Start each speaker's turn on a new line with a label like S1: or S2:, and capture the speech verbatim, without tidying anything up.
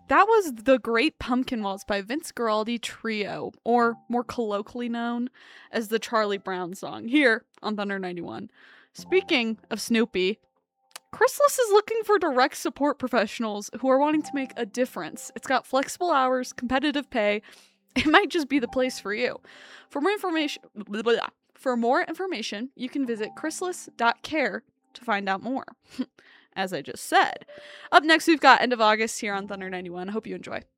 S1: That was The Great Pumpkin Waltz by Vince Guaraldi Trio, or more colloquially known as the Charlie Brown song, here on Thunder ninety-one. Speaking of Snoopy, Chrysalis is looking for direct support professionals who are wanting to make a difference. It's got flexible hours, competitive pay. It might just be the place for you. For more information, blah, blah, blah. For more information, you can visit chrysalis dot care to find out more. As I just said. Up next, we've got End of August here on Thunder ninety-one. I hope you enjoy.